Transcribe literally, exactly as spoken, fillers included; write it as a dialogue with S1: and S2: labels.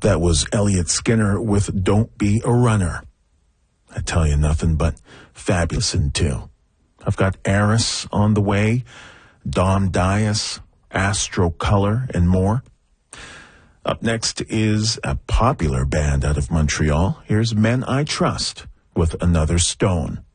S1: That was Elliot Skinner with Don't Be a Runner. I tell you, nothing but fabulous in too. I've got Eris on the way, Dom Dias, Astro Color, and more. Up next is a popular band out of Montreal. Here's Men I Trust with Another Stone.